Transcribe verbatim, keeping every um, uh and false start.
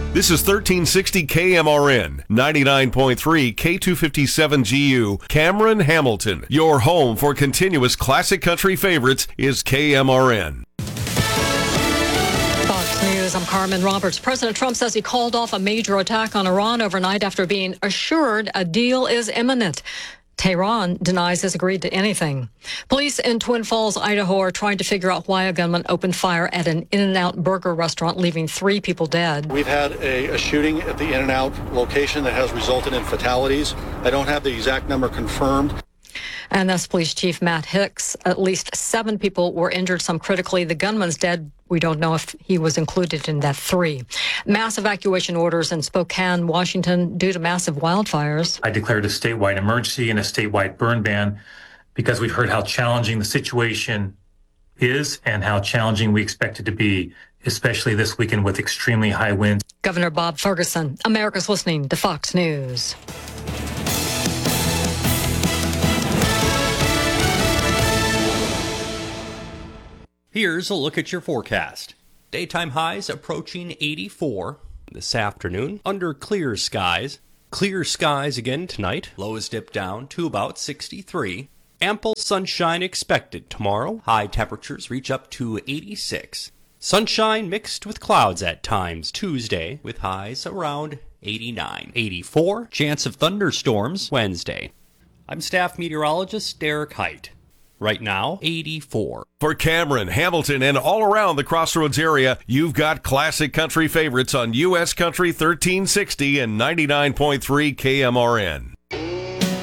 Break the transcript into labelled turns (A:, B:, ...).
A: This is thirteen sixty K M R N, ninety-nine point three K two fifty-seven G U, Cameron, Hamilton. Your home for continuous classic country favorites is K M R N.
B: Fox News, I'm Carmen Roberts. President Trump says he called off a major attack on Iran overnight after being assured a deal is imminent. Tehran denies it's agreed to anything. Police in Twin Falls, Idaho are trying to figure out why a gunman opened fire at an In-N-Out burger restaurant, leaving three people dead.
C: We've had a, a shooting at the In-N-Out location that has resulted in fatalities. I don't have the exact number confirmed.
B: And that's Police Chief Matt Hicks. At least seven people were injured, some critically. The gunman's dead. We don't know if he was included in that three. Mass evacuation orders in Spokane, Washington, due to massive wildfires.
D: I declared a statewide emergency and a statewide burn ban because we've heard how challenging the situation is and how challenging we expect it to be, especially this weekend with extremely high winds.
B: Governor Bob Ferguson, America's listening to Fox News.
E: Here's a look at your forecast. Daytime highs approaching eighty-four this afternoon under clear skies. Clear skies again tonight. Lows dip down to about sixty-three. Ample sunshine expected tomorrow. High temperatures reach up to eighty-six. Sunshine mixed with clouds at times Tuesday with highs around eighty-nine. eighty-four. Chance of thunderstorms Wednesday. I'm staff meteorologist Derek Height. Right now, eighty-four.
A: For Cameron, Hamilton, and all around the Crossroads area, you've got classic country favorites on U S Country thirteen sixty and ninety-nine point three K M R N.